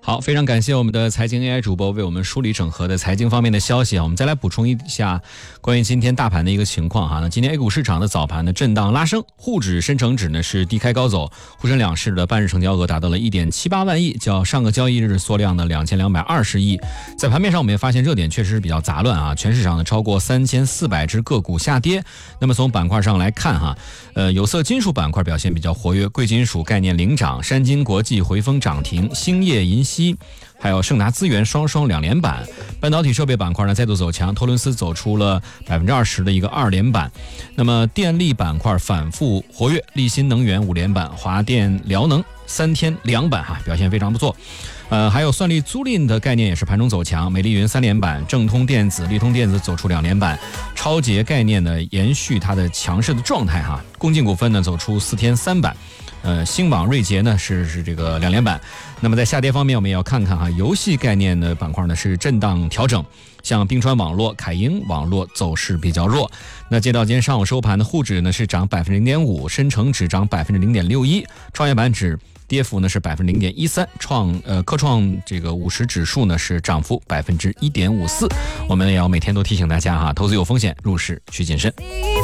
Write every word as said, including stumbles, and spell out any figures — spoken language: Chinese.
好，非常感谢我们的财经 A I 主播为我们梳理整合的财经方面的消息啊。我们再来补充一下关于今天大盘的一个情况哈。那今天 A 股市场的早盘的震荡拉升，沪指、深成指呢是低开高走，沪深两市的半日成交额达到了 一点七八万亿，较上个交易日缩量的两千两百二十亿。在盘面上我们也发现热点确实是比较杂乱啊，全市场呢超过三千四百只个股下跌。那么从板块上来看哈，呃，有色金属板块表现比较活跃，贵金属概念领涨，山金国际回风涨停，兴业银锡还有盛达资源双双两连板。半导体设备板块呢再度走强，托伦斯走出了百分之二十的一个二连板。那么电力板块反复活跃，力新能源五连板，华电辽能三天两板哈，表现非常不错。呃，还有算力租赁的概念也是盘中走强，美丽云三连板，正通电子、利通电子走出两连板，超捷概念呢延续它的强势的状态哈，共进股份呢走出四天三板。呃，星网、瑞捷呢是是这个两连板。那么在下跌方面，我们也要看看哈，游戏概念的板块呢是震荡调整，像冰川网络、凯英网络走势比较弱。那接到今天上午收盘的沪指呢是涨百分之零点五，深成指涨百分之零点六一，创业板指跌幅呢是百分之零点一三，创呃科创这个五十指数呢是涨幅百分之一点五四。我们也要每天都提醒大家哈，投资有风险，入市需谨慎。